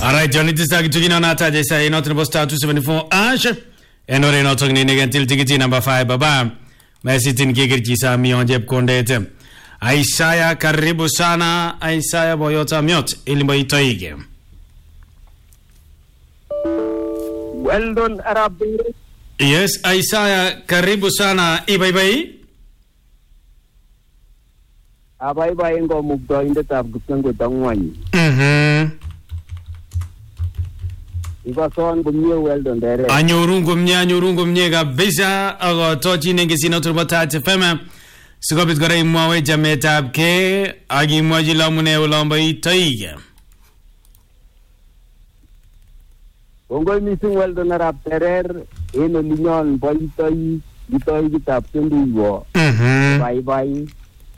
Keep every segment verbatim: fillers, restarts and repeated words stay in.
Alright, Johnny Tisaki tukina na taja isa inoto nebo star two seventy-four ash. Enore inoto ni negentil tikiti number five baba. Mesitin kikirchi sa mionjeb kondete. Aisaya karibu sana. Aisaya boyota miot ilimbo itoige. Well done, Arab. Yes, Aisaya karibu sana. Ibai bai. Abai bai ngo mugdo inde tab gustengo tangwani. Mhm. Iba son gumye well done dere. Anyoru gumye anyoru gumye kabisa ago tochi nengesi na turbata tfema. Sigobit gore imwawe jametab ke agi mwaji lamune ulamba itoige. Bongo missing well done Arab terer eno linyon boitoi itoi kitab senduwo. Mhm. Bye bye.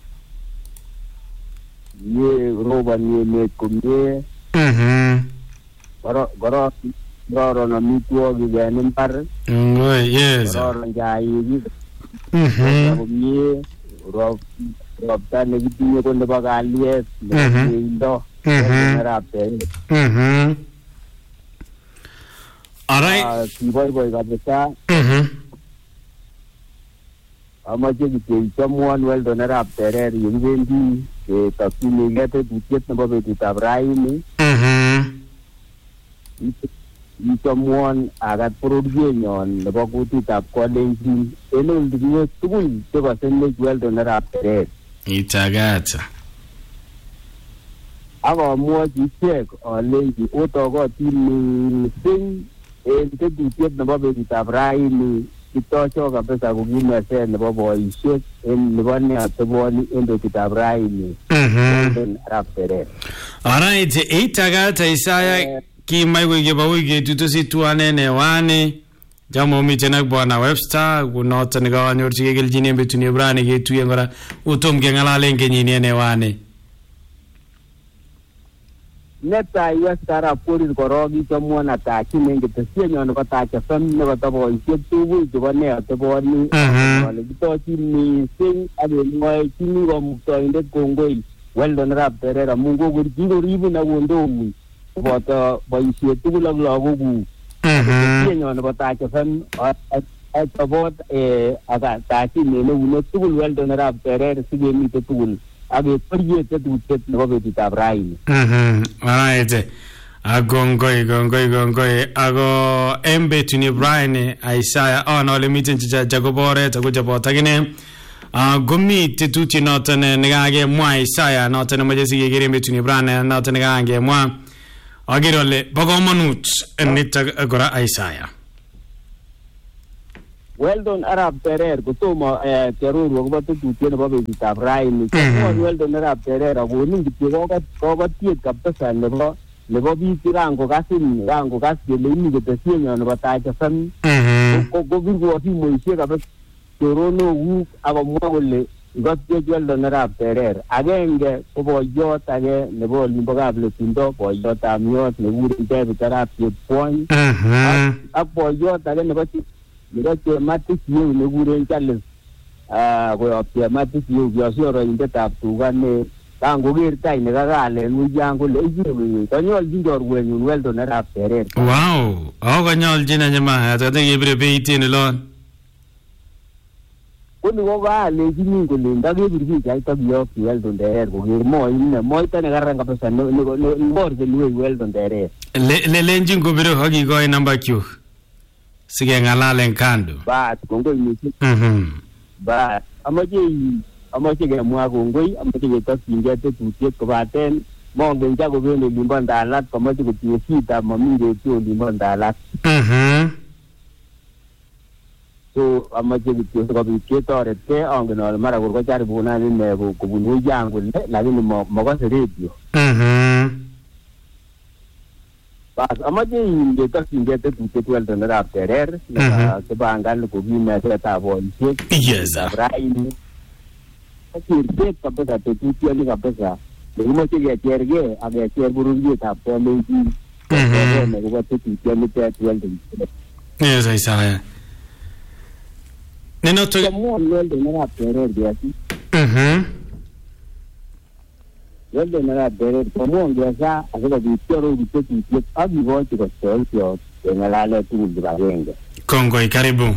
Ye roba ni me kumye. Mhm. Goro goro goro na mitwo giganin par. Oh yes. Goro njai. Mhm. Kumye rob rob tane gitinye konde bagaliet. Ndo. Mhm. Arab terer. Mhm. Alright. Si boy boy kabisa. Mhm. Amache kityo someone well done Arab terer yungendi ke takini gete butiet nebo betutab raini. Mhm. Someone agat pororyenyon nebo kutitab kolenjin enol dinyo tugul chebo senech well done Arab terer. Itagata. Akamwochi ichek alenji otokotin mising en tetutiet nebo betutab raini kitocho kabisa kukimeset nebo boisiet en nebo neateboni en betutab raini. Mhm. Arab terer. Alright, itagata Isaya kimai kuikiba wiki tutosi tuane newani. Jamo mitenak bwana Webster kunota nikawanyorchike keljini betuni brani ketuye ngora utom kengalalen kenyini newani. Neta West Arab polis korogi someone atachi nenge tesyenyon nebo tacha fem nebo boisiet tugul chebo neateboni. Ale kitochi mising agemwoe chini komuktoindet kongoi well done Arab terer amun kokoribun akondomun koboto boisiet tugul ak lagokuk. Tesyenyon nebo tacha fem atobot atachi nene tugul well done Arab terer sigemite tugul. Age periet tetutiet nebo betutab raini. Mhm. Alright. Agongoi gongoi gongoi ago embetuni Brian Isaiah on ole meeting Jagobore takujabota gine. Ah gumi tetuti noten negage mwa Isaiah noten majesi gegere betuni Brian noten negage mwa. Agirole bogomanut enita agora Isaiah. Well done Arab terer kutomo eh teruru akobo tetutiet nebo betutab raini. Well done Arab terer akonin kityo kokat kokatiet kabisa nebo nebo biik rango kasin rango kas kele imi ketesyenyon nebo tacha fem. Ko ko birwo simoisiek kabisa chorono uk akomwa kole ngotiech well done Arab terer. Agenge ko boyot age nebo olimbo Kapletundo boyotab Miot nekikuren David Arap Chepkwony. Ak boyot age nebo Mira Chematis yu nekikuren Charles ah koyob Chematis yu biasharaindetab tuga ne kangoker tai nekakalen uyan kole iye kanyoljin chorwenyun well done Arab terer. Wow, ako kanyoljin anyama atate kebre beitin lon. Kuni ko kalenjin kole ndakebir pichait ak yok well done terer koker moine moita nekaran kabisa ne borchelwech well done terer. Le lenjin kobire hakikoi namba kyuk. Sige ngalalen kando. Baat kongoi mising. Mhm. Baat amache amache kemwa kongoi amache ketokyinkee tetutiet kobaten mongen cha kobendi olimbo Ndalat komoche kotinye sitab mami retio olimbo Ndalat. Mhm. So amache kityo sikobit ketoretkee angen ale mara kor kocharibunan ine kobun uyan kole lakini mokose retio. Mhm. Bas amache ketokyinkee tetutiet well done Arab terer nekakipangan kokimesetab boisiet. Yes. Raini akirtet kabisa tetutioni kabisa nekimoche kechergee ak kecher bororietab kolenjin. Nekobo tetutionitet well done. Yes, Isaiah. Nenoto. Someone well done Arab terer biasi. Mhm. Welde na bere komuongeza asikobit kiaroru tetutiet ak kikochi kostoityot keng'alale tugul kibagenge. Kongoi, karibu.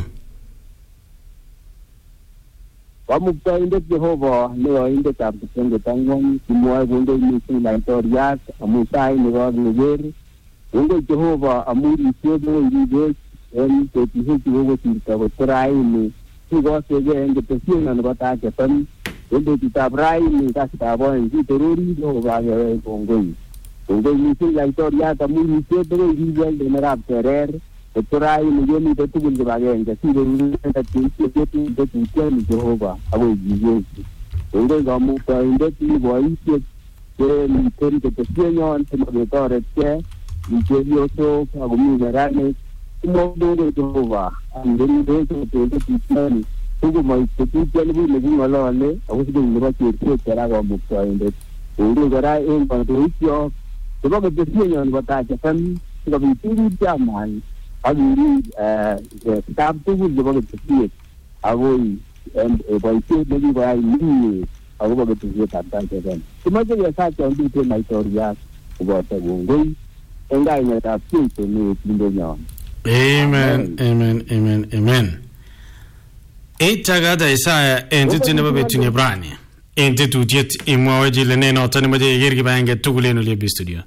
Kamuktaindet Jehova neyoindetab kipsengwet ang'wan kimwoe kongoi mising laitoriat amu sai nekakeker. Kongoi Jehova amu ripset nekoiribech en betusiek chu kokosirto kot ko raini kikosegei en ketesiet nebo Taach F M. En betutab raini kasitab oeng kitorori Jehova kewech kongoi. Kongoi mising laitoriat amu ripset nekoiribech Weldenerab Terer kot ko raini kemite tugul kibagenge sikoruritetetutiet tetutiet Jehova akoi kiyesu. Kongoi kamuktaindet ni boisiet chemiten ketesienyon simaketoretkei mi chepyosok akomi neranik kimokongoi Jehova angenibecho tetutioni tukumoit tetutioni kit neking'olole ako siku nebo cherset kora kamuktaindet. Kongoi kora en kandoikyok chebo ketesienyon nebo Taach F M sikobit irib chaman ak irib staff tugul chebo ketesiet akoi boisiet nekikoyai mie akobo ketesietab Taach F M. Kimoche kesachon tuten laitoriat koboto kongoi en kainetab Jeiso neyetindenyon. Amen, amen, amen, amen. Eichagata Isaya en tetutiet nebo betut nebo rani. En tetutiet imwoe chile ne noton nemoche iker kibagenge tugul en Olebi Studio.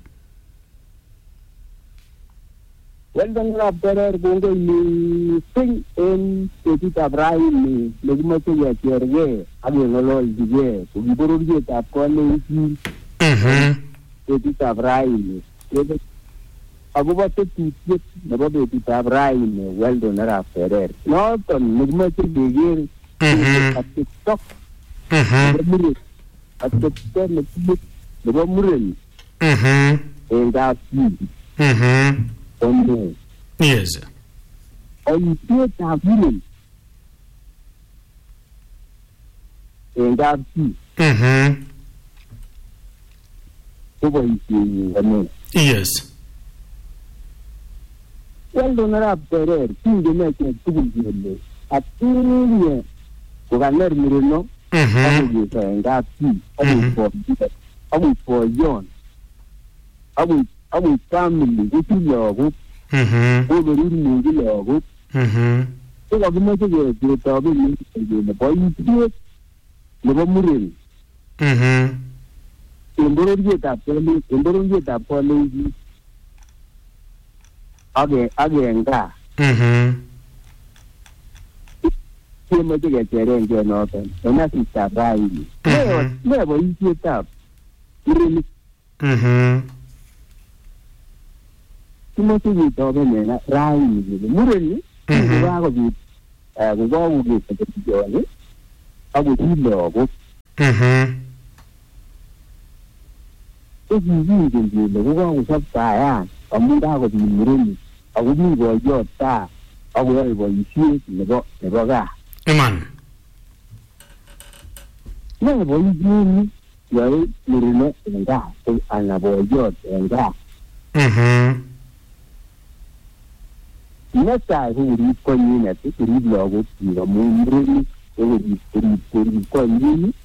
Weldenerab Terer kongoi mising en betutab raini nekimoche kechergei ak keng'ololjigei koki bororietab Kalenjin. Betutab raini akobo tetutiet nebo betutab raini Weldenerab Terer noton nekimoche keker atepto nebo muren atepto nebo muren en kapchi. Yes. Boisietab muren en kapchi ko boisienyin kone. Yes. Weldenerab Terer kingeneche tugul kele atinye kokaner mureno akokeso en kapchi akoi boyon akoi family kosich lagok koberurmunji lagok ko kakimoche ketoben kele boisiet nebo muren en bororietab Kalenjin age en gaa kemoche kecherengei noton en asistab raini ne boisietab murenik kimoche ketoben en raini kele mureni kokakobit kokakokeso ketiyoni akosich lagok ko kikingen kele kokakosob sayan amu kakobit murenik ako mi boiyot taa akoyoe boisiet nebo nebo gaa. Iman. Ne boisioni yoe mureno en gaa anan boiyot en gaa. Netai ko korib konyinet, korib lagokyik amu murenik ko korib konyin.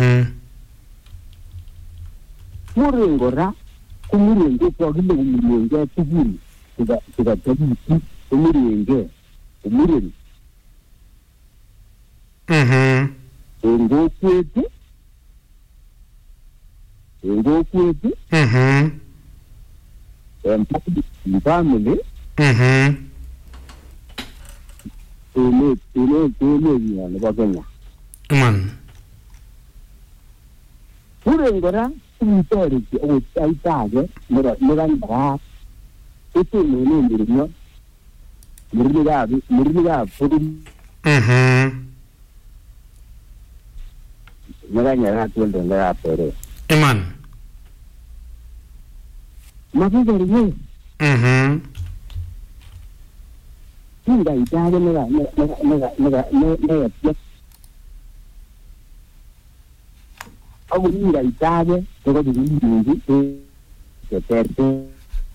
Muren kora ko muren ko kakile komurengei tugul sikatebitu komurengei komuren. En kokwet en kokwet en family emet emet emet nebo Kenya. Iman. Muren kora kotoreti akot saitake nekanbarat kotonone mureno murenikab murenikab boror nekanyarat Weldenerab Terer. Iman. Makikergei. Kingaitake nekatiet ako kingaitake nekabirunji keterter.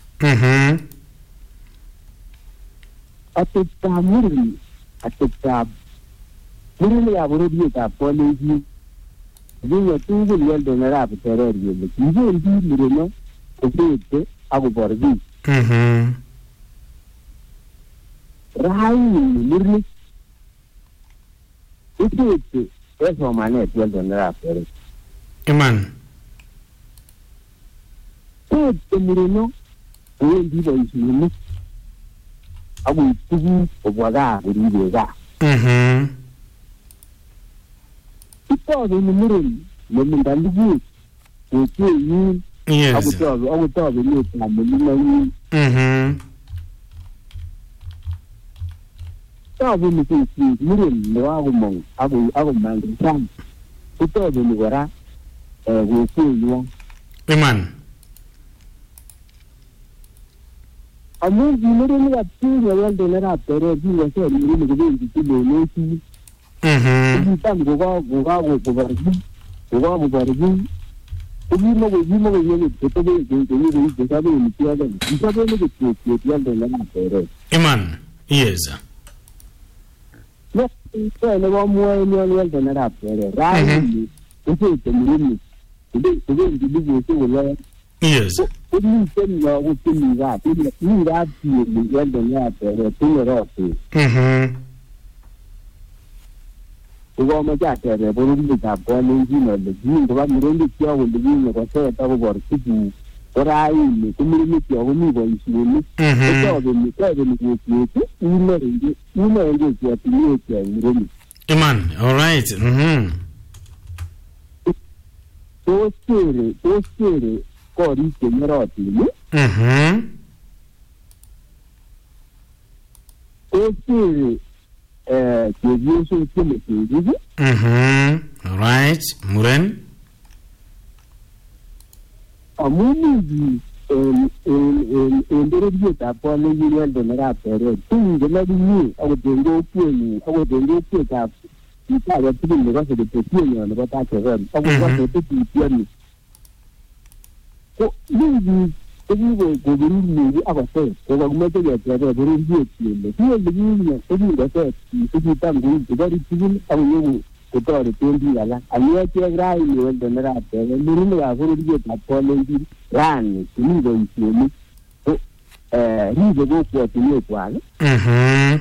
Ateptab muren ateptab murenikab bororietab Kalenjin Ginya tugul weldo nerab terer yele. Kibendi mureno kobete akoborbi. Mhm. Raini murni. Kobete esomanet weldo nerab terer. Iman. Kobete mureno wendi boisioni. Abu tugu obwaga buribe ga. Mhm. Ito ni mureni meminda lugu. Oke yi. Yes. Abu tobe, abu tobe ni ta meminda yi. Mhm. Tobe ni ki mureni no abu mong, abu abu mangi sam. Ito ni wara eh oke yi. Iman. Amun di mureni ya tugu weldo nerab terer di wase mureni kubendi kilonesi. Mhm. Tam goga goga goga goga goga Ugi mo ugi mo yele tobe de de de de sabe ni tia de. Sabe ni de de tia de la tere. Iman. Yes. No, so le vamos a ir a de la tere. Rai. Eso te ni. De de de de de de Yes. Ugi ten no ugi ni ga. Ni ga ti ni de la tere. Tu ro ti. Mhm. Ugo ma ja tere bo ni ta bo ni ji no de ni do ba mi ro ni tia wo de ni ko se ta bo bor ti. Ora ni ku mi ni tia wo ni bo isi ni. Mhm. Ko de ni ko de ni ku ti. Ni me ri ni me ri ti ti ni ti ni ro ni. Iman. All right. Mhm. To sere, to sere ko ri ke ni ro ti ni. Mhm. To sere eh ke vi so ti ni ti ni. Mhm. All right. Muren. Amuni di en en en en dere di ta po ni ni weldo na tere. Tu de la di ni awu de ngo pu ni, awu de ngo pu ta. Ni ta ga ti ni ga se de pu ni na ba ta ke ran. Awu ga se ti ti ni. Ko ni di ko ni go go ni ni aba se. Ko ga me te ga tere de ri di ti ni. Ti ni ni ko ni ga se ti ti ta ngu ti ga ri ti ni awu ni ko to de tendi ala. Ani ke gra ni weldo na tere. Ni ni ga go ri di ta po ni Rani, ni go insieme. Eh, ni go go kwa tiye kwa. Mhm.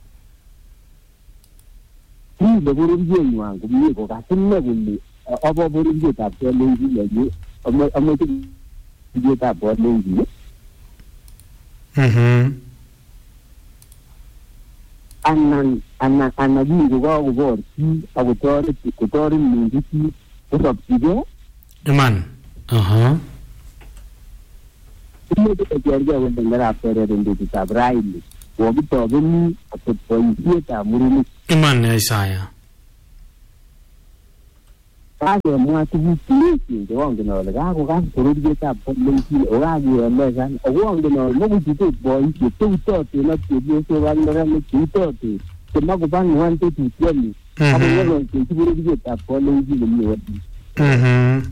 Ni go go rinje nwangu, ni go ka tinne gulli. Obo bo rinje ta kwa lengi lengi. Omo omo ti rinje ta kwa lengi. Mhm. Anan anan anan ni go go go ti abutori ko tori ni ti ko sabtigo. Iman. Aha. Ini tu kerja wenda ngara tere rendu kita braille. Wobi to bini atau pointi ta murini. Iman Isaiah. Kage mua tu bisi de wang de no le ga ko ga ko ri ta po le ki o ga ye le san o wang de no mo bu tu boy ki tu to ti na ti bi so ga le le ki to ti. Ke ma ko ban wan tu ti ti ni. Abo ye lo ki ti ri ta po le ki le ni wa. Mhm.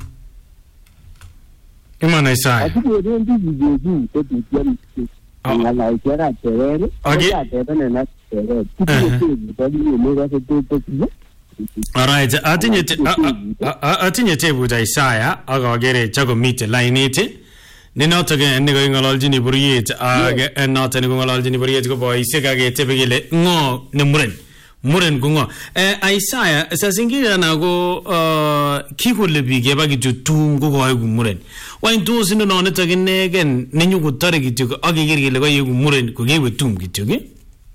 Iman Isaiah. Ati ko de ndi ji ji to ti ti ni. Nga la ikera tere. Okay. Ya tere na na tere. Ti ti ti to ni le ga se to to ti. All right. Atinye te atinye te buja Isaiah aga gere chago meet line it. Ni not again ni go ngolol jini buriyet aga not ni go ngolol jini buriyet go boy sega ge te begele ngo ne muren. Muren go ngo. Eh Isaiah sa singira na go ki ko le bi ge ba gi tu go go go muren. Wa into sino no ne tagin ne gen ne nyu go tare gi tu aga gere le go yego muren ko ge tum gi tu ge.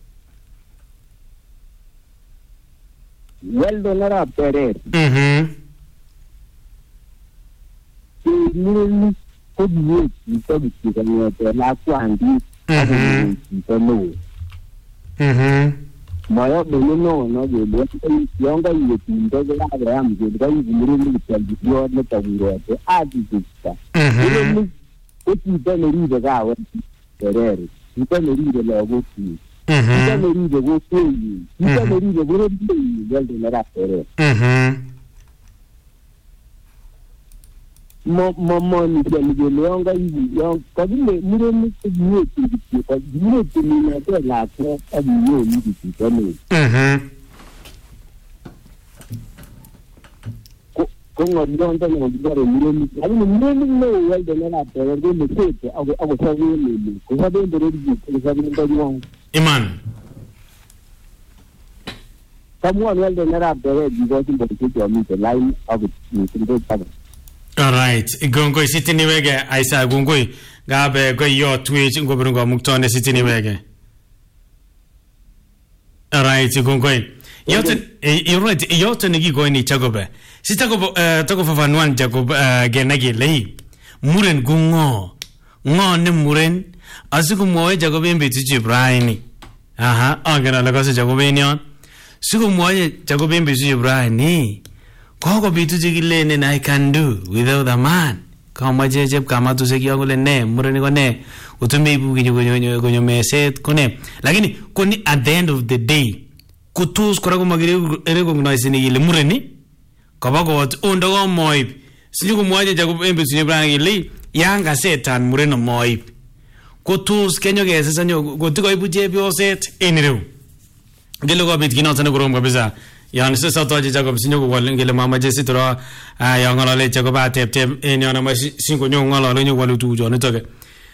Weldo nara tere. Mhm. Ni ko ni ti to bi ti ni te la kwandi. Mhm. To no. Mhm. Ma yo be no no ge le yo nga yi ti ndo ga ga am ge ga yi muri ni ti di yo ne ta wuro te a di ti ta. Mhm. Ni ko ti to ne ri ga wa tere. Ni to ne ri de la go ti. Mhm. Ni to ne ri de go ti. Ni to ne ri de go ti weldo nara tere. Mhm. Mo mo mo ni de ni de lo nga yi yo ko ni le ni ni ti ni ti ti ko ni ti ni na de la ko a ni yo ni ti to ni Mhm. ko ko ng'oliondo nekibore murenik lakini murenik neo Weldon Terere ko mechete ako soben lele ko soben bororiet ko soben konywan iman Samuel Weldon Terere bikochin boisiet yomiten line ako missing ko taban. Alright, gongoi sitini wege Aisa gongoi gabe go yo twitch ngobirungo muktone sitini wege. Alright, gongoi. Yote right, yote nigi go ni chagobe. Sitago tago fafanuan Jacob genagi lei. Muren gungo. Ngo ne muren asiku moye Jacob mbe tuji Brian. Aha, angena la cosa Jacob nyon. Siku moye Jacob mbe tuji Brian. Koko bitu jigile ne I can do without a man. Kama jejeb kama tu seki yangu le ne mureni ko ne utumbe ibu kinyo kinyo kinyo meset kone. Lakini koni at the end of the day kutus kora ko magire erego ngnoise ni ile mureni kabako wat ondo ko moib. Sinyo ko moje jago embe sinyo brana ile yanga setan mureno moib. Kutus kenyo ke sesa nyo gotiko ibu jebi oset enireu. Gelo ko bit kinotane ko rom kabisa. Yan sesa toje Jacob sinyo ko wal ngele mama jesi tro a ya ngala le Jacob atep tem en yana ma sinko nyo ngala le nyo walu tu jo ne toke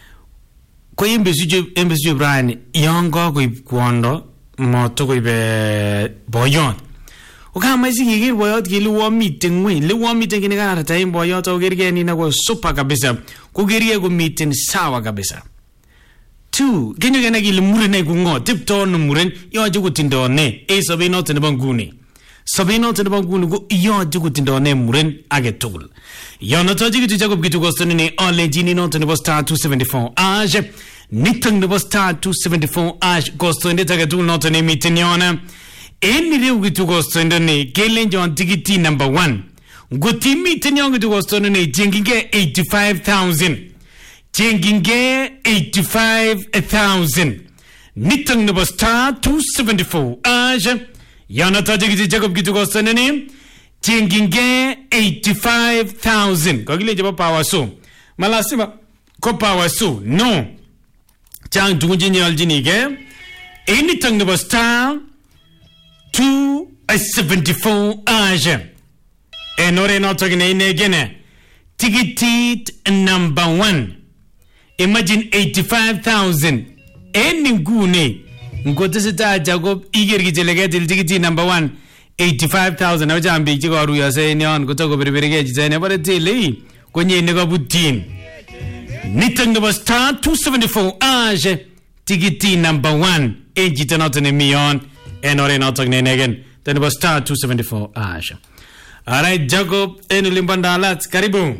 ko yimbe suje embe suje Brian yanga ko ikondo mo to ko be boyon o ka ma sigi gir boyot gi lu meeting we lu meeting ni kana ta imbo boyot o gerge ni na ko super kabisa ko gerge ko meeting sawa kabisa two genyo gena gi lumure ne ko ngo tip ton muren yo ju ko tindo ne e so be not ne banguni Sabino to the Bangun go yo jugutin ne muren agetugul. Yana toji to Jacob gitu gostoni ni ole jini not ne star two seventy-four age nitang ne star two seventy-four age gostoni tagatul not ne mitiniona eni reu gitu gostoni ne gelen jon tigiti number one goti mitinyon gitu gostoni ne jenginge eighty-five thousand jenginge eighty-five thousand nitang ne star two seventy-four age Yana tajiki Jacob gitu gostoni ni jenginge eighty-five thousand kagile jaba power so malasima ko power so no chang dunji ni aljini ge anything the star two seventy-four age enore no tagine ne gene ticket number one imagine eighty-five thousand any gune ngote sita Jacob igirgi jelegete ticket number one eighty-five thousand aja ambi jigo ruya se ne on goto go berberege jene bare tele konye ne go butin nitang the star two seventy-four age ticket number one ejita not ne mion enore not ne negen then the star two seventy-four age. All right, Jacob enu limbanda lat karibu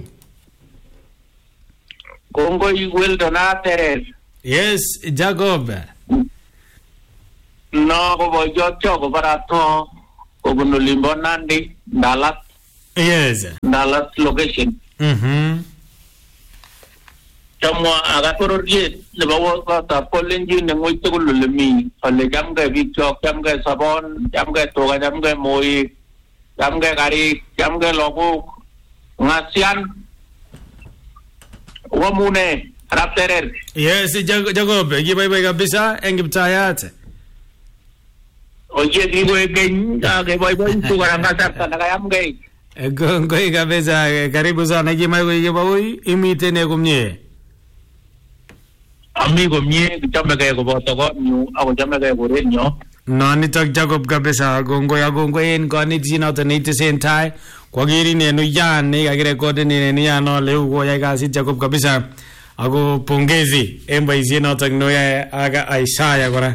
Kongo Weldon Terere. Yes, Jacob. No ko bojo ko barato ko gono limbo nandi Dallas. Yes. Dallas location. Mhm. Chamo aga kororje le bawo ko ta polenji ne ngoi to lo le mi ale jam ga victor jam ga sabon jam ga to ga jam ga moi jam ga gari jam ga logo ngasian wa mune Terere. Yes, Jacob, gibai bai kabisa engiptayate. Oye digo que que voy voy tu garangasa kana kayam gai. Ego ngoi kabisa karibu sana gimai go gibai imite ne kumye. Amigo mie chama ga go boto go nyu ako chama ga go renyo. No ni tak Jacob kabisa gongo ya gongo en goni jina to ni te sentai kwa giri ne no ya ne ga gire ko ne ne ya no le go ya ga si Jacob kabisa ako pongezi emba izina tak no ya aga Aisha gora.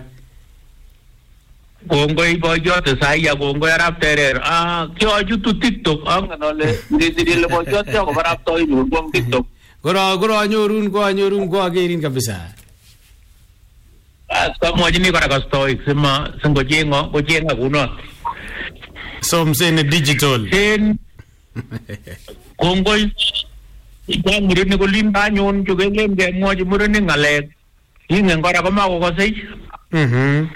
Kongo ibo yo te sai ya Kongo ya Terere ah kyo ju tu TikTok ang no le di di le bo yo te ko barap to ibu bom TikTok gora gora nyorun ko nyorun ko agerin kabisa ah como jini kora ko stoy sema sengo jengo ko jenga kuno som sen digital sen Kongo ya murini ko limba nyon ju gelen ge mo ju murini ngale ingen kora ko ma ko sei mhm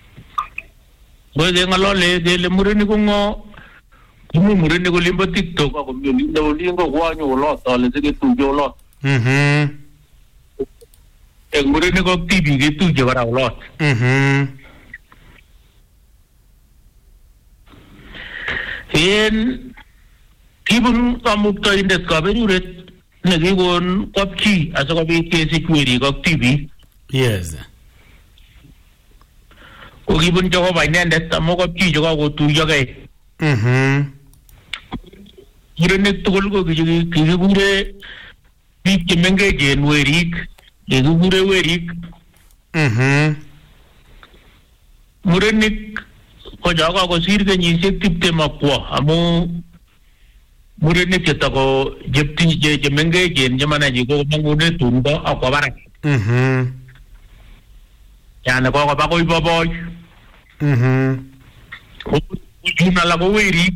Boy ngalo le de le murini ko ngo kumu murini ko limbo TikTok ko mi limbo limbo ko anyo lo to le se tu jo lo mhm e murini ko T V ke tu jo ra lo mhm en T kibun kamuktaindet kaberuret nekikon kapchi asikobit kesich werik ak tibik. Yes. Ko kibun Jehova inendet amu kapchi chekakotuyokei. Mhm. Murenik tugul ko kikikure biik chemengechen werik, kikikure werik. Mhm. Murenik ko chakakosir kenyisiek tiptem ak kwo amu murenik chetako cheptinye chemengechen chemanachi ko mangune tumdo akwo barak. Mhm. Yani kokoba koi boboy. Mhm. Chun alak ko werik.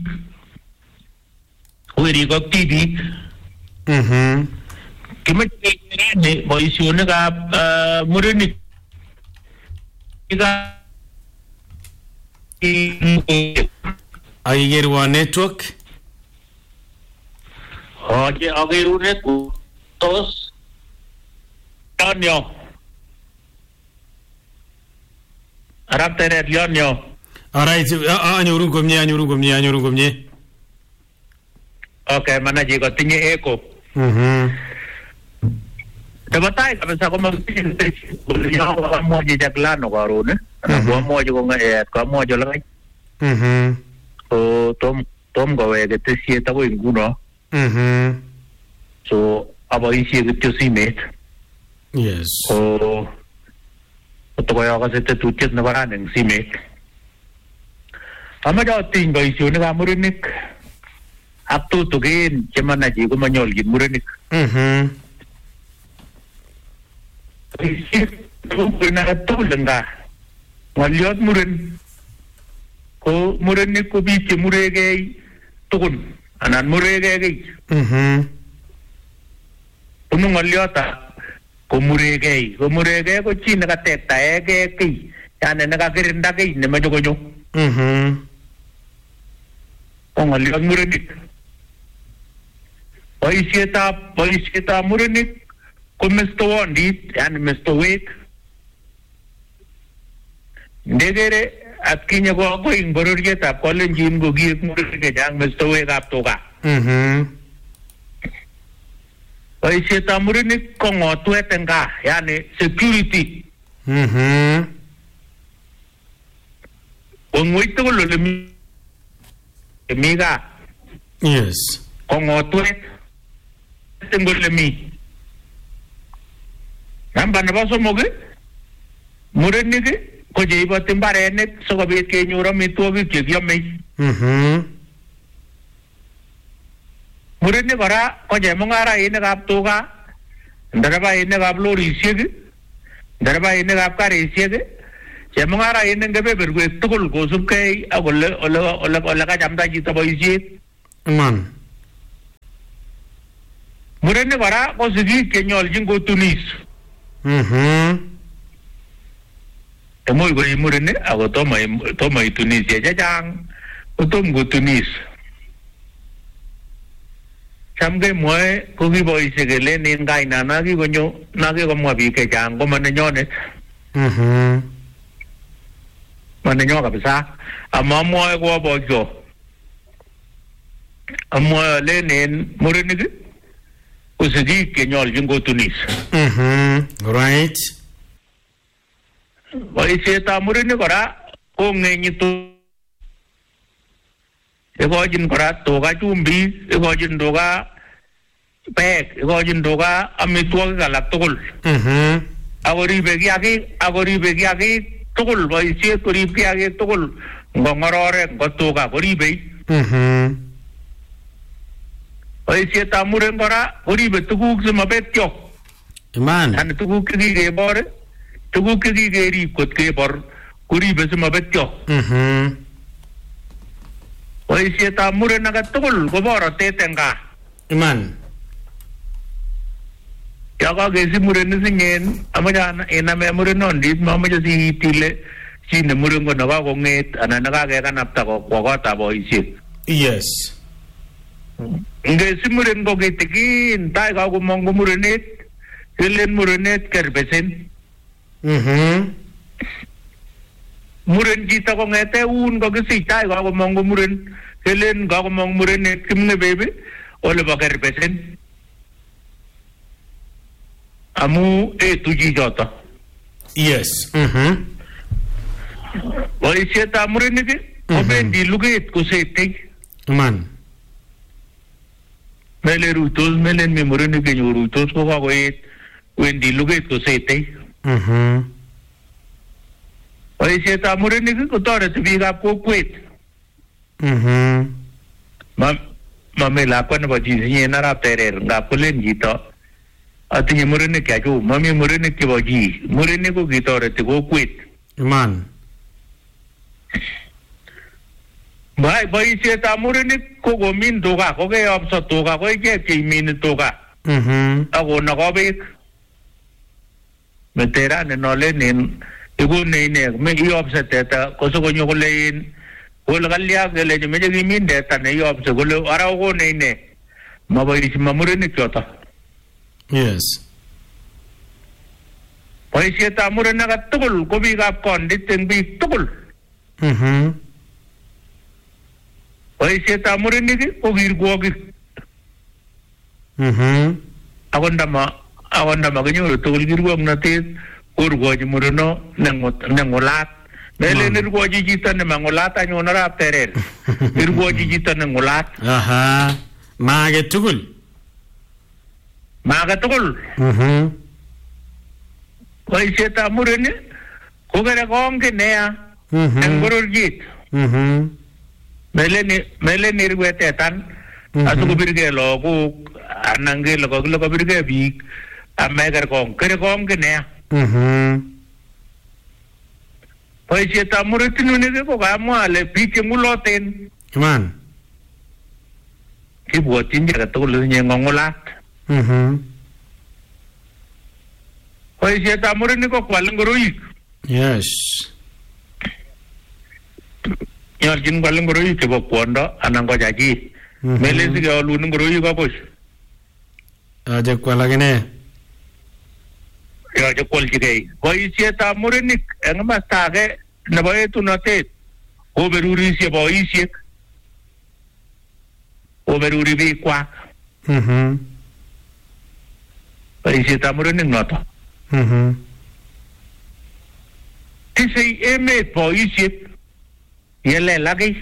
Werik ak tibik. Mhm. Kimache kerane boisionikab murenik. Akikerwa network? Oke, akerunet tos Lionyo. Arap teret Lionyo. Alright, anyorun komye, anyorun komye, anyorun komye. Okay, manaji kotinye eko. Mhm. Dapat tayo kabisa kung mag-tinitay ko mo di jaglano karon eh. Ano mo di ko nga ko mo di lang. Mhm. So tom tom gawe gete sieta ko inguno. Mhm. So aba isi gete simet. Yes. So to ko ya kasi te tuchet na baraneng simet. Ama daw ting ba isu na murinik. Apto to gain chemana ji ko manyol gid murinik. Mhm. Na tulang ka. Ngaliot murin. Ko murin ni ko bi ke murege tukun. Anan murege. Mhm. Puno ngaliota ko murege. Ko murege ko chi nakatekta ege ki. Yan nakakirinda ki ne majo ko. Mhm. Ko ngaliot murin. Paisieta paisieta murin ko Mister Wandit and Mister Wake. Ndegere at kinya ko ako yung baruriet ap kolen jim go giik mo rin kajang Mister Wake ap toka. Mhm. Ay siya tamo rin kung otweten ka, yani security. Mhm. Kung wait ko lulumi, emiga. Yes. Kung otwet, tenggol lumi. Namba na ba sumogi? Murin ni ko jay ba timbarenet so kabit kay nyura mitwagik yamay. Mhm. Murin ni bara ko jay mga rai nagapto ka. Daraba ini gaplo risig. Daraba ini gapka risig. Jay mga rai nang gabe bergu tukul ko sub kay agol ola ola ola ka jamda jita boysit. Man. Murin ni bara ko sigi kenyol jing ko Tunis. Mhm. Temoy ko imurin ni ako tomay tomay Tunisia jajang utom go Tunis. Samge moy ko gi boy segele nin kai na na gi gonyo na gi ko mo bi ke jang ko man nyo ne. Mhm. Man nyo ka bisa. Ama moy ko bo jo. Ama le nin murin ni ko sigi kenyol jing go Tunis. Mhm. Right. Wai seta murin ni kora ko ngenyi to ego jin kora to ga chumbi ego jin doga pek ego jin doga amitwogik alak tugul. Mhm. Agori begi agi agori begi agi tugul wai set kori begi agi tugul ngongorore gotoga kori be. Mhm. Wai seta murin kora kori be tuguk semabet yo. Man. An tuguk ki ge bor tuguk ki ge ri kot ke bor kori be semabet yo. Mhm. Wai sieta murin naga tugul goboro tetenga. Man. Ya ka gesi murin singen amaja ena me murin non dit ma amaja si tile si ne murin ko naga ko nget ana naga ke kanapta ko ko ta boy si. Yes. Ngesi murin ko getikin tai ka ko mongo murinet helen murinet kerbesen. Mhm. Murin kita ko ngete un ko gesi tai ka ko mongo murin helen ka ko mongo murinet kimne bebe ole ba kerbesen amu etu chichoto. Yes. Mhm. Boisietab murenik kobendi luget kosetei. Iman. Mele ruitos melen mi murenik kenyoruitos ko kakoet wendi luget kosetei. Mhm. Boisietab murenik kotoreti biikab kokwet. Mhm. Ma mame lakwa nebo chi sinyen arap terer ngap kolen chito atinye murenik chachuk, mami murenik chebo chi. Murenik ko kitoreti kokwet. Iman. Bai boisietab murenik ko komin tuga, ko keyopso tuga, ko ichek cheimini tuga. Mhm. Ako nako beek. Meterane nolen ikune ine me iyopse teta kosokonyo kole in kole kalya kele meche kimin teta ne iyopse kole ara kone ine maboisi mamurenik choto. Yes. Boisietab murenik tugul ko biikab kondit eng biik tugul. Mhm. Boisietab murenik ko kirwokik. Mhm. Ako ndama ako ndama kenyoru tugul kirwoknotet kurwochi mureno nengulat. Mele nirwochi chito nemangulat anyun arap terer. Irwochi chito nengulat. Aha. Maage tugul. Maage tugul. Mhm. Boisietab murenik ko kere kongen nea Mhm. eng bororiet. Mhm. Mele ni mele nirwetetan asikobirgei lagok anan kele kakile kabirgei biik ameker kong kere kongen nea. Mhm. Boisietab murenik ko kamwa ale biik chenguloten Iman. kibwotyin chi agetugul tinye ngongulat. Mhm. Boisietab murenik ko kwal ngoroik. Yes. Nyolchin kwal ngoroik chebo kwondo anan ko chachi. Mele sikealun ngoroik akos. Yoche kwal akine. Yoche kwolchigei. Boisietab murenik eng komasta age nebo etunotet koberurisye boisiek. Koberuri biikwak. Mhm. Boisietab murenik noto. Mhm. Tisei emet boisiek yelelakei.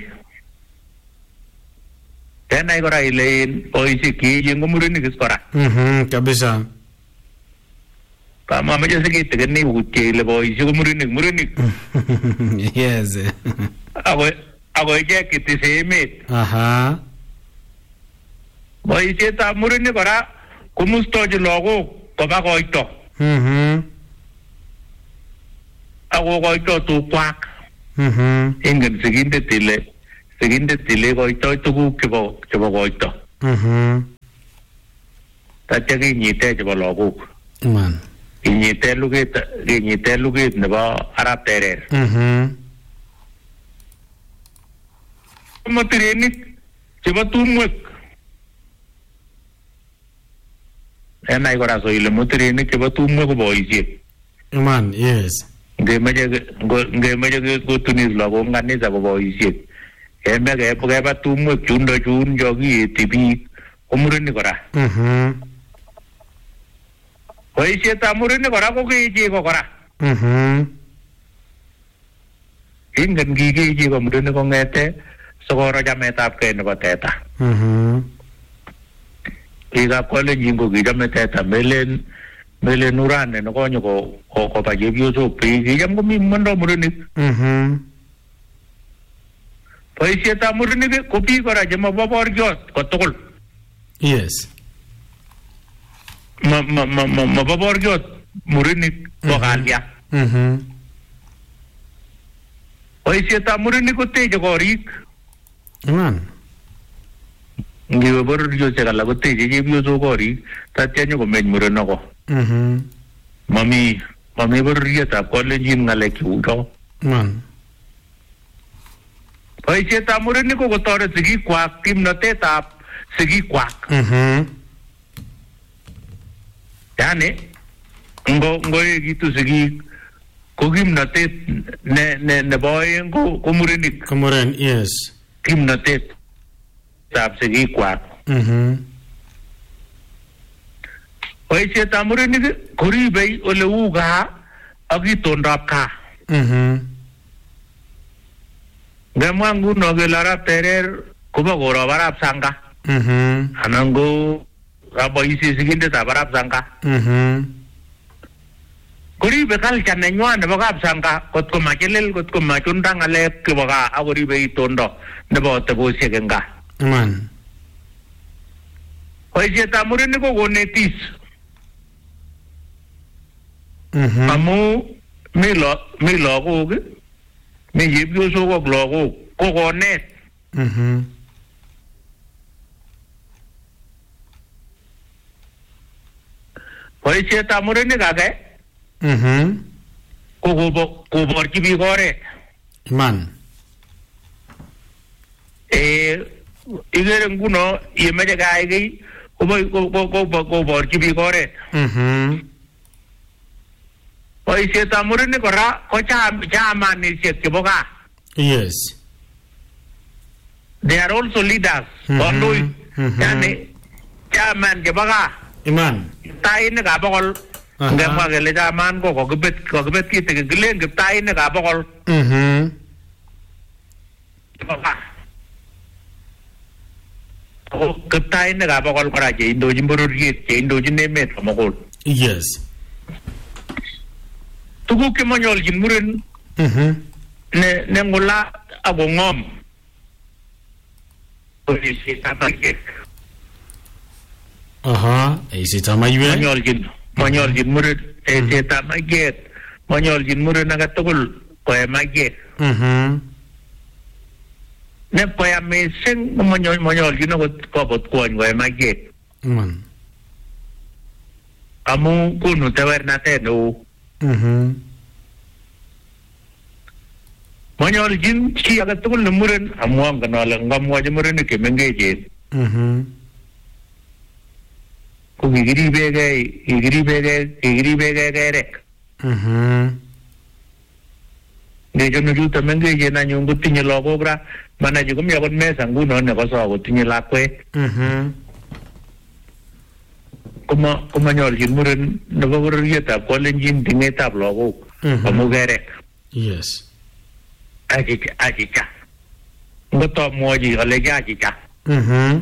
Tenai kora ile boisiek cheechen ko murenik is kora. Mhm. Kabisa. Kamameche sikitikeni utye ile boisiek ko murenik murenik. Yes. Ako ako ichek kitise emet. Aha. Boisietab murenik kora komustochi lagok koba koito. Mhm. Ako koito tukwak. Mhm. Ingen sigindet ile sigindet ile koito tuguk chebo chebo koito. Mhm. Tatya kinyite chebo lagok. Iman. Kinyite luget kinyite luget nebo arap terer. Mhm. Motirenik chebo tumwek. Enai kora so ile motirenik chebo tumwek ko boisiek. Iman. Yes. Ngemeche ngemeche kotunis lagok kanisa ko boisiek. Eme keba tumwek chundo chun cho kieti biik ko murenik kora. Mhm. Boisietab murenik kora ko kee chego kora. Mhm. Ingen kikee chego murenik kong'ete sikoro chametabgei nebo teta. Mhm. Biikab kalenjin ko kichame teta melen melen urane nekonyo ko koba chepyosok biik kicham komi mondo murenik. Mhm. Boisietab murenik ko biik kora chemabo boriot kotugul. Yes. Ma ma ma ma mabo boriot murenik ko kalya. Mhm. Boisietab murenik ko teche korik. Iman. Ngiwe bororiosiek alak ko teche chepyosok korik tatya nyokomeny murenoko. Mhm. Mami mami bororietab kalenjin ng'alek cheucho. Iman. Boisietab murenik ko kotoret sigikwak, kimnotetab sigikwak. Mhm. Yani ngo ngoekitu sigik ko kimnotet ne ne nebo oeng ko ko murenik. Komuren. Yes. Kimnotet tab sigikwak. Mhm. Boisietab murenik koribei ole uu gaa ak itondab gaa. Mhm. Ngemwa nguno kele Arap Terer kobo korob Arap Sanga. Mhm. Anan ko kaboisie sigindetab Arap Sanga. Mhm. Koribe culture nenywan nebo Kapsanga kotko machelel kotko machunda ngalek chebo gaa ak koribe itondo nebo tebosiek eng gaa. Iman. Boisietab murenik ko konetis. Mhm. Amu mi lo mi lagok mi chepyosok ak lagok ko konet. Mhm. Boisietab murenik age Mhm. ko koborchi biik oret. Iman. Eh igere nguno yemeche kayai kiy koborchi biik oret. Mhm. Boisietab murenik kora ko chamanisiek chebo gaa. Yes. They are also leaders. Mhm. Kondoik. Mhm. Yani chairman chebo gaa. Iman. Kiptainikab bokol. Aha. Ngemwa kele chairman ko kokibet kokibet kitigin kilen kiptainikab bokol. Mhm. Chebo gaa. Ko kiptainikab bokol kora cheindochin bororiet cheindochin emet komugul. Yes. Tuguk chemanyolchin muren Mhm. ne ne ngula ako ngom. Boisietab maiyek. Aha, eisetab maiywek. Manyolchin manyolchin muren eisetab maiyek. Manyolchin muren age tugul koe maiyek. Mhm. Ne koya mising manyolchin akot kobot kwony koe maiyek. Iman. Amu konu tewernatet neo. Mhm. Manyolchin chi age tugul ne muren amu angen ale ngamwochi murenik chemengechen Mhm. ko kikiribegei kikiribegei kikiribegei kerek. Mhm. Ngechonu chuto mengechen anyun kotinye lagok ra manachi komi akot mesa nguno nekoso kotinye lakwet. Mhm. Koma komanyolchin muren nebo bororietab Kalenjin tingetab lagok Mhm. amu kerek. Yes. Achicha achicha. Ngotomwochi ale kiachicha. Mhm.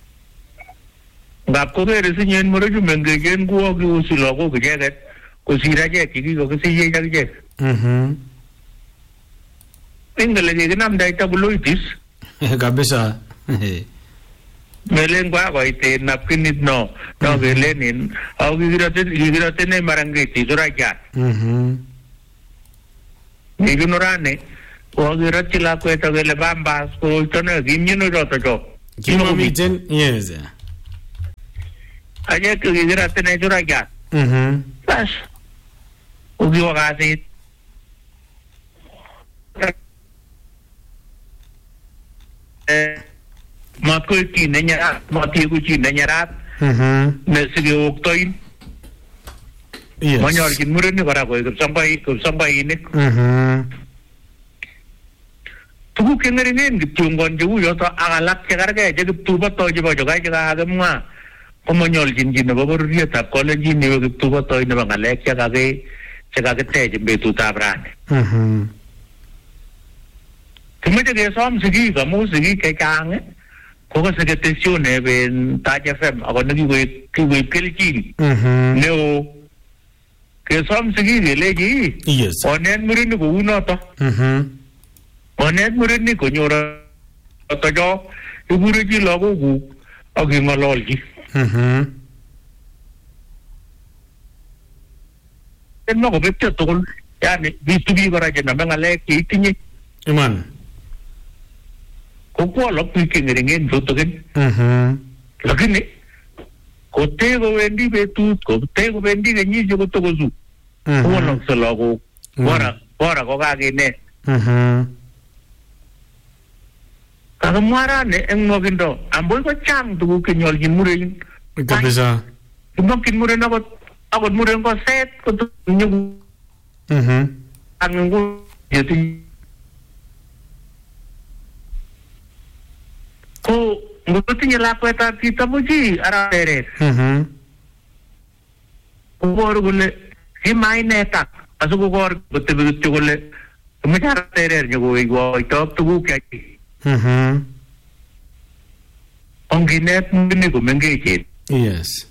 Ngap kokere sinyen murechu mengechen kuwo kiusi lagok icheket kosir achek chekikokisichech akichek. Mhm. Ingele kikinamdaita kuloitis Kabisa. melen kwa koite napkinit no no kelenin au kikiraten kikiraten marangeti surajat. Mhm. Nikinurane kokiratchi lakwet akele bambas koroitone kimyino choto cho. Kimamiten, yes. Achek kikiraten surajat. Mhm. Bas. Ukiwa kasit. Eh, matkoik chi nenyerat, matieku chi nenyerat, Mhm. nesikewoktoin. Yes. Manyolchin murenik kora koek kipsongoi kipsongoinik. Mhm. Tuguk chengeringen kityongon cheu yoto ak alak chekargei che kiptubotoi chebo chokai chekakimwa komanyolchin chi nebo bororietab Kalenjin nebo kiptubotoi nebo ng'alek chekake chekakitech eng betutab rani. Mhm. Kimeche kesom sigik amu sigik chechang kokose ketesyoneben Taach F M ako nekikoib kikoib kelchin Mhm. neo. Kesom sigik kelechi Yes. onet murenik kou noto. Mhm. Onet murenik konyor otocho ikure chi lagokuk ak ing'ololchi. Mhm. En makobetyo tugul. Yani bitu biik kora chenome ng'alek cheitinye. Iman. Kokwolok biik cheng'ering'en tutigin. Mhm. Lakini kotee kowendi betut kotee kowendi kenyisiek kotokosu Mhm. kowolokse lagok. Bora bora kokakinet. Mhm. Kakimwa rani eng nwokindo amboi kochang tuguk chenyolchin muren. Kabisa. Kimokyin muren akot akot muren koset kotinye Mhm. ak nguni yetinye. Ko ngotinye lakwetab chito buchi Arap Terer. Mhm. koboru kole kimainetak asikokor kotebi kityo kole kimeche terer nyokoikoito tuguk chechik. Mhm. Onginet muni komengechen. Yes.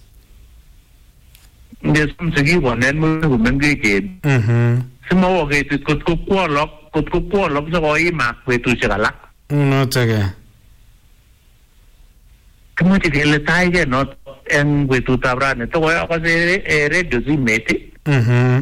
Ndesom sikikonet muni komengechen. Mhm. Simawo ketit kot ko kwolok, kot ko kwolok sikoimak betusiek alak. Notok ke. Kimache kele taige not eng betutab rani. Tokoi akase radio simet. Mhm.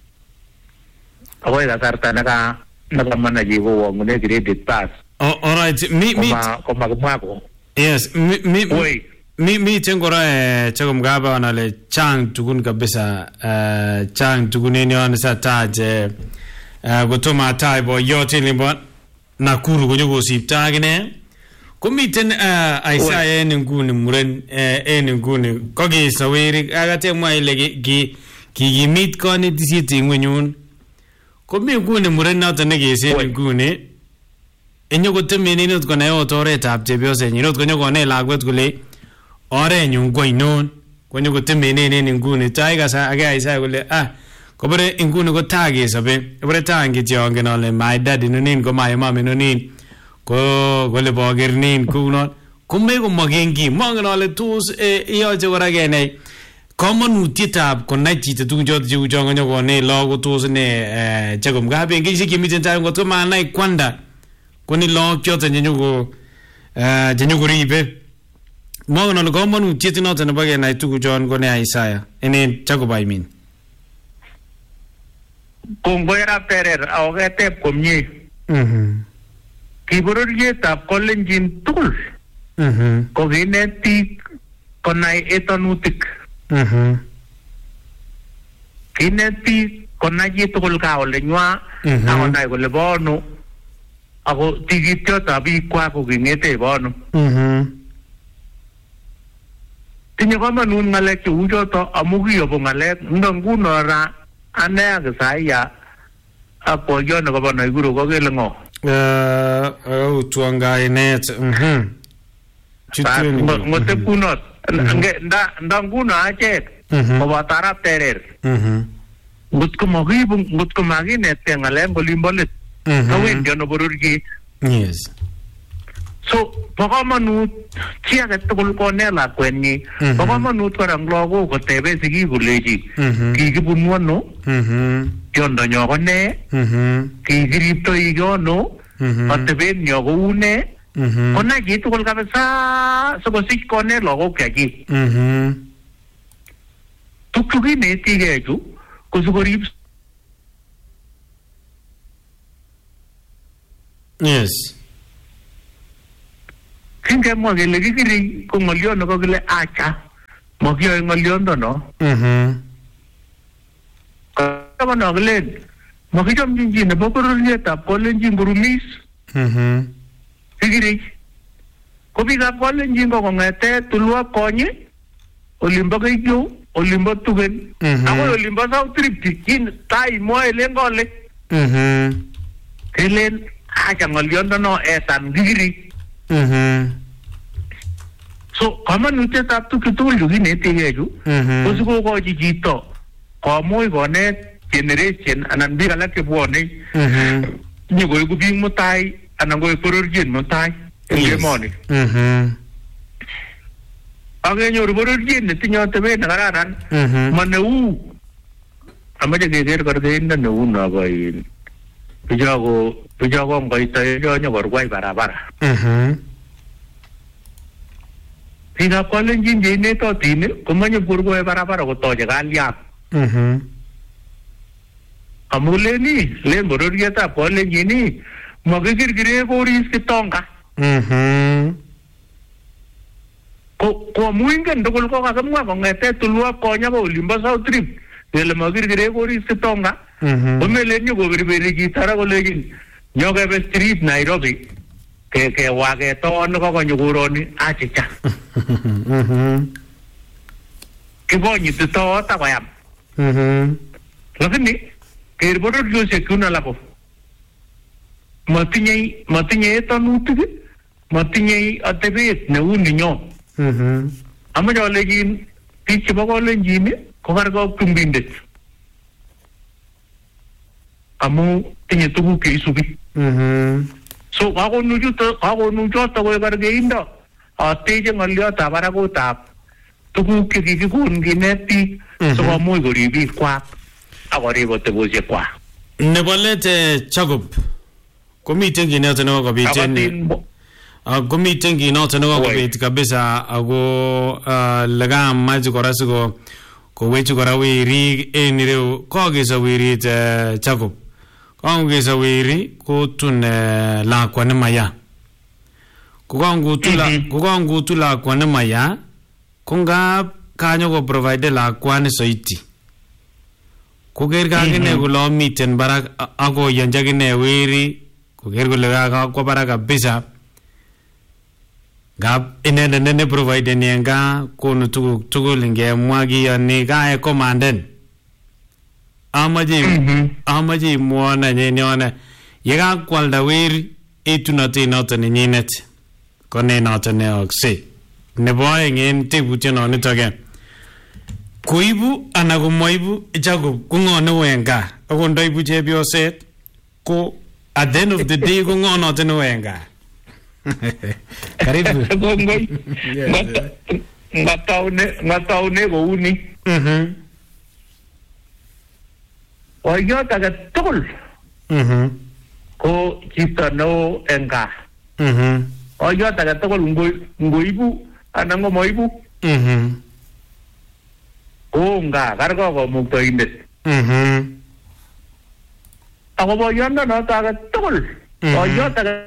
Akoi kasarta neka nakamanaji kowangune credit pass. Oh, all right. Mi mi Koma koma kumako. Yes, mi mi Woi. mi mi tengora eh chagom gaba wanale chang tukun kabisa eh chang tukun eni wana sa taje eh gotoma taibo yote limbo Nakuru kunyo kusipta agine kumiten eh aisa eni nguni muren eh eni nguni kogi sawiri agate mwa ile ki ki ki meet koni disiti ngwenyun kumi nguni muren nato negese nguni enyo kotemene not kona yo toretab chepyose nyinot konyo kone lakwet kule ore nyun koinon konyo kotemene en nguni tai kasa age aisa kule ah kobere nguni ko tage sobe kobere tangi tiongen ole my daddy nonin ko my mom nonin ko kole bogernin kuno kume ko magengi mongen ole tus yoche kora kenai komonutietab konai chito tuguk choto cheu chon konyo kone logo tus ne chegom gabe ngi kimiten tai ngoto manai kwanda koni log choto nyenyugo eh nyenyugo ribe mongen ole komonutiet noto nebo kenai tuguk chon kone Isaiah enen Jacob I mean Kongoera Perer awgetep komye. Mhm. Kibororietab kolenjin tugul. Mhm. Ko kinet biik konai etonutik. Mhm. Kinet biik konai chitugul ka olenywa Mhm. akonai kole bono ako tikityotab biikwak ko kingete bono. Mhm. Tinye komonut ng'alek cheu choto amu kiyobo ng'alek ndo nguno ra ane ak Isaiah ak boyo nekobo Naikuru ko kele ng'o. Eh oh tuanga inet. Mhm. Chitweni. Ngote kunot nda nda nguno achek koboto Arap Terer. Mhm. Ngot ko makiibu ngot ko makinet ke ng'alek olimbo let. Kawendi ano bororiet. Yes. So bo komonut chi age tugul konet lakwenyi. Bo komonut kora eng lagok kotebe sigik kolechi kikibunu ano. Mhm. Tiondonyo ko ne. Mhm. Kikiriptoi ano. Atebet nyo kou ne. Konai chitugul kabisa sikosich konet lagok chechik. Mhm. Tukchu kinetigei chu ko sikorip. Yes. Kingemwa kele kikiri ko ng'olyon nebo kile acha makiyoe ng'olyondono. Mhm. Kama kile makichomchin chi nebo bororietab kolenjin korumis. Mhm. Kikiri ko biikab kolenjin ko kong'ete tulwab konyi olimbo Keiyo olimbo Tugen akoi olimbo South Rift kin tai mwoe len kole. Mhm. Kelen acha ng'olyondono etan kikiri. Mhm. So kamanutietab tukchu tugul chu kinetegei chu ko sikokochi chito komuch konet generation anan biik alak chebwone nyokoiku biik mutai anan koek bororiet mutai eng emoni. Akenyoru bororiet netinye atebet nekararan ma neu amache keker korkeindo neu nobo in bichoko bichoko ngoito nyokorwai barabara. Biikab kolenjin cheinetotin komenye korwai barabara kotoche kalyat. Amu leni len bororietab kolenjin makikirkire koris Kitonga. Ko amu ingen tugul ko kakimwa kong'ete tulwab konya ko olimbo South Rift kele makirkire koris Kitonga. Komelen nyokoberberi kitara kolechin nyokebe street Nairobi kewa keton kokonyokoroni achicha. Kibonyiti toot akoyam. Lakini ker bororiosiek chun alako matinye matinye etonutik matinye atebet neu ninyo. Amache alechin biik chebo kolenjin kokarko kumbindet amu tinye tuguk cheisubi so kakonu chuto kakonu choto kokarkeindo ateche ng'oliotab barakutab tuguk chekikikon kinet biik sikomuch korib biikwak ak korib atebosiekwak. Nebo let Jacob komiten kit noton nekokobit en komiten kit noton nekokobit kabisa ako lekamach kora siko kowechi kora werik en ireu kokeso werit Jacob kokeso weri kotun lakwa nemaya kokangutu lakwa nemaya kongab kanyo ko provide lakwa ne soiti koker kakine kole miten barak ako yanjakine weri koker kole kakwa barak kabisa gab inende ne provide nenga kono tuguk tugul ngemwa kiyoni kae komanden amaji amaji muona nyenyone yekakwalda weri etunote noton nenyinet kone noton ne okse nebo aeng en tebutyo nonitok koibu ana komoibu Jacob ko ne wenga ako ndoibu chepyoset ko at the end of the day ko ngo noton wenga. Karibu. Kongoi. Ngataune ngataune ko uni. Mhm. Oyot age tugul. Mhm. Ko chito no enga. Mhm. Oyot age tugul ngoibu anan ngomoibu. Mhm. Ko nga karko komuktoindet. Mhm. Ako boyondo noto age tugul. Oyot age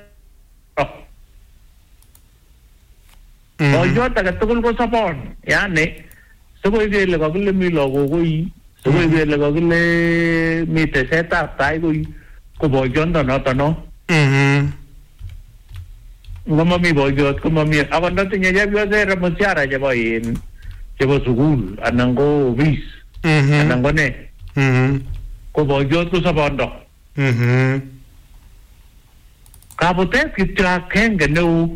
Oyot age tugul ko sabon. Yani sikoy kele kakile mi lagok koi, sikoy kele kakile mi tesetab tai koi ko boyondo noto no. Mhm. Ngomami boyot komami ako ndatinye chepyoset ramusiara chebo in chebo sukul anan ko ofis anan ko ne ko boyot ko sabondo. Kabutet kityo akenge neu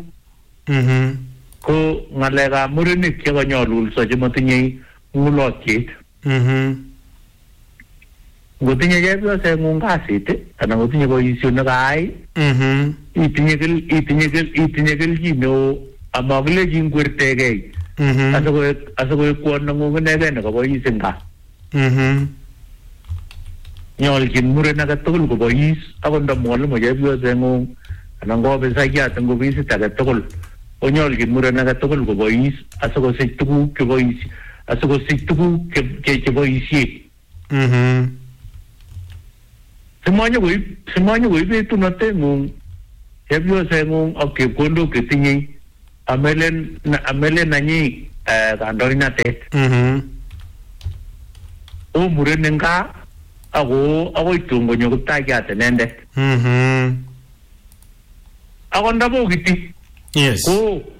ko ngalekab murenik chekanyolulso chematinye ng'ulotyet. Ngotinye chepyoset ng'ung kasit anan ngotinye boisiet nekayai itinye itinye itinye kelchin neo amakile ngwertegei asikoek asikoek kwondong'ung inegei nekabois eng gaa. Nyolchin muren age tugul kobois akot nda mwalimu chepyoseng'ung anan ko ofisayat eng ofisit age tugul konyolchin muren age tugul kobois asikosich tuguk chebois asikosich tuguk cheboisie. Simanye koib simanye koib etunoteng'ung chepyoseng'ung ak chepkondok chetinye amelen amelen nanyi kandoinatet. O muren eng gaa ako akoi tun konyo kiptaiyat inendet. Ako ndabokiti Yes. ko